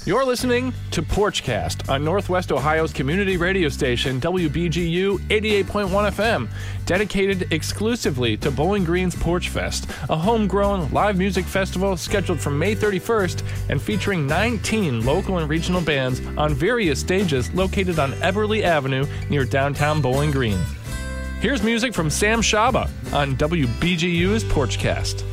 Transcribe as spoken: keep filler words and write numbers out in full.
You're listening to Porchcast on Northwest Ohio's community radio station, W B G U eighty-eight point one F M, dedicated exclusively to Bowling Green's Porch Fest, a homegrown live music festival scheduled for May thirty-first and featuring nineteen local and regional bands on various stages located on Everly Avenue near downtown Bowling Green. Here's music from Sam Shaba on W B G U's Porchcast.